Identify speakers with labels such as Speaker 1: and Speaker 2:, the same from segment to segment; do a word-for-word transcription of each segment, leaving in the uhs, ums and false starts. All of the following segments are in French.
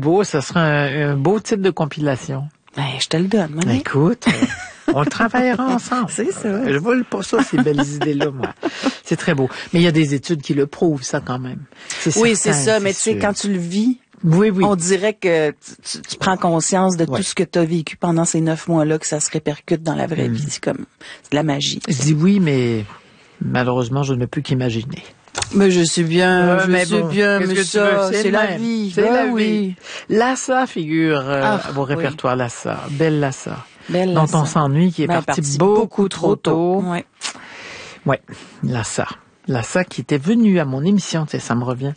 Speaker 1: beau, ça sera un, un beau titre de compilation.
Speaker 2: Ben, je te le donne, moi.
Speaker 1: Écoute, on le travaillera ensemble.
Speaker 2: C'est ça.
Speaker 1: Je vole pas ça, ces belles idées-là, moi. C'est très beau. Mais il y a des études qui le prouvent, ça, quand même. C'est
Speaker 2: oui,
Speaker 1: certain,
Speaker 2: c'est ça, mais tu sais,
Speaker 1: sûr.
Speaker 2: quand tu le vis,
Speaker 1: oui, oui.
Speaker 2: on dirait que tu, tu prends conscience de
Speaker 1: ouais.
Speaker 2: tout ce que tu as vécu pendant ces neuf mois-là, que ça se répercute dans la vraie
Speaker 1: mmh.
Speaker 2: vie. C'est comme, c'est de la magie.
Speaker 1: Je dis oui, mais malheureusement, je ne peux qu'imaginer.
Speaker 2: Mais je sais bien,
Speaker 1: euh,
Speaker 2: je
Speaker 1: mais
Speaker 2: sais
Speaker 1: bon,
Speaker 2: bien, mais ça, c'est la vie.
Speaker 1: C'est
Speaker 2: ben
Speaker 1: la
Speaker 2: oui.
Speaker 1: vie. Lassa figure euh,
Speaker 2: ah,
Speaker 1: à vos répertoires, oui. Lassa, belle Lassa.
Speaker 2: Belle
Speaker 1: dont
Speaker 2: Lassa.
Speaker 1: on s'ennuie, qui est
Speaker 2: ben,
Speaker 1: parti,
Speaker 2: parti
Speaker 1: beaucoup,
Speaker 2: beaucoup trop tôt.
Speaker 1: tôt. Ouais. Ouais, Lassa. Lassa qui était venu à mon émission, tu sais, ça me revient,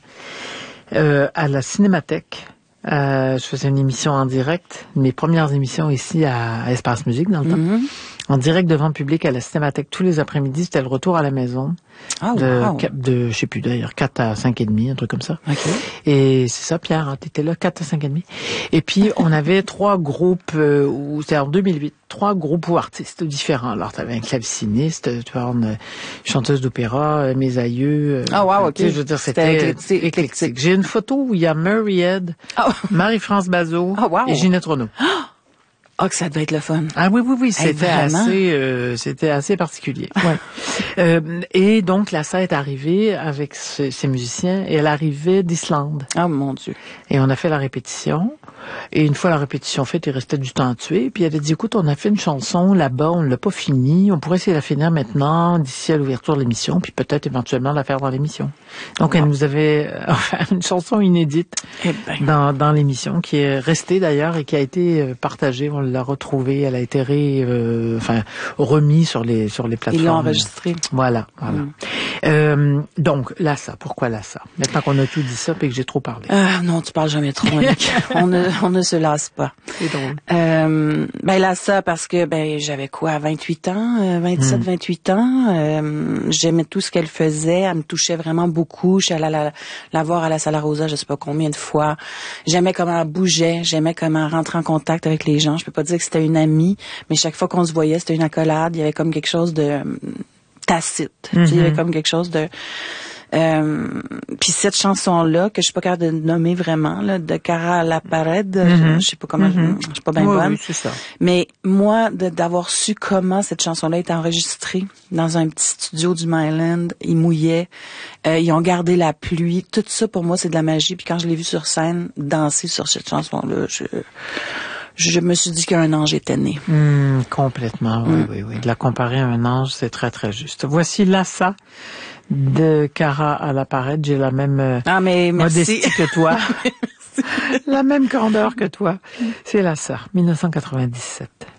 Speaker 1: euh, à la Cinémathèque. Euh, je faisais une émission en direct, mes premières émissions ici à, à Espace Musique dans le
Speaker 2: mm-hmm.
Speaker 1: temps. En direct devant le public à la Cinémathèque tous les après-midi, c'était le retour à la maison.
Speaker 2: Oh,
Speaker 1: de,
Speaker 2: wow.
Speaker 1: de, je sais plus d'ailleurs, quatre à cinq et demi, un truc comme ça.
Speaker 2: Okay.
Speaker 1: Et c'est ça, Pierre, hein, t'étais là, quatre à cinq et demi. Et puis, on avait trois groupes, euh, où, c'était en deux mille huit, trois groupes ou artistes différents. Alors, t'avais un claveciniste, tu vois, une chanteuse d'opéra, euh, mes aïeux.
Speaker 2: Ah, oh, wow, ok.
Speaker 1: Tu sais, je veux dire, c'était, c'était éclectique. éclectique. J'ai une photo où il y a Murray Head, oh. Marie-France Bazot
Speaker 2: oh, wow.
Speaker 1: et Ginette Renaud.
Speaker 2: Ah, oh, que ça devait être le fun.
Speaker 1: Ah oui, oui, oui, c'était
Speaker 2: hey,
Speaker 1: assez, euh, c'était assez particulier. Ouais. euh, et donc, Lassa est arrivée avec ce, ses musiciens et elle arrivait d'Islande.
Speaker 2: Oh mon Dieu.
Speaker 1: Et on a fait la répétition. Et une fois la répétition faite, il restait du temps à tuer. Puis elle a dit, écoute, on a fait une chanson là-bas, on ne l'a pas finie. On pourrait essayer de la finir maintenant, d'ici à l'ouverture de l'émission, puis peut-être éventuellement la faire dans l'émission. Donc, wow. elle nous avait offert une chanson inédite
Speaker 2: eh ben.
Speaker 1: dans, dans l'émission, qui est restée d'ailleurs et qui a été partagée. On l'a retrouvée, elle a été ré, euh, enfin, remis sur les, sur les plateformes.
Speaker 2: Ils l'ont enregistrée.
Speaker 1: Voilà, voilà. Mm. Euh, donc, Lassa, pourquoi Lassa? Maintenant qu'on a tout dit ça, puis que j'ai trop parlé.
Speaker 2: Ah, non, tu parles jamais trop, Annick. on ne, on ne se lasse pas.
Speaker 1: C'est drôle.
Speaker 2: Euh, ben Lassa, parce que, ben, j'avais quoi, vingt-huit ans, euh, vingt-sept, mm. vingt-huit ans, euh, j'aimais tout ce qu'elle faisait, elle me touchait vraiment beaucoup, je suis allée la, la voir à la Sala Rosa, je sais pas combien de fois, j'aimais comment elle bougeait, j'aimais comment elle rentrait en contact avec les gens, je peux pas dire que c'était une amie, mais chaque fois qu'on se voyait, c'était une accolade, il y avait comme quelque chose de tacite, mm-hmm. tu sais, il y avait comme quelque chose de... Euh, puis cette chanson-là, que je suis pas capable de nommer vraiment, là, de Cara La Pared, mm-hmm. je, je sais pas comment, mm-hmm. je, je suis pas bien
Speaker 1: oui,
Speaker 2: bonne.
Speaker 1: Oui, c'est ça.
Speaker 2: Mais moi, de, d'avoir su comment cette chanson-là est enregistrée dans un petit studio du Myland, ils mouillaient, euh, ils ont gardé la pluie, tout ça pour moi c'est de la magie. Puis quand je l'ai vu sur scène danser sur cette chanson-là, je je me suis dit qu'un ange était né.
Speaker 1: Mmh, complètement, oui,
Speaker 2: mmh.
Speaker 1: oui, oui. De la comparer à un ange, c'est très, très juste. Voici Lassa de Cara à la Parade. J'ai la même euh,
Speaker 2: ah, mais
Speaker 1: modestie que toi. La même grandeur que toi. C'est Lassa, dix-neuf cent quatre-vingt-dix-sept.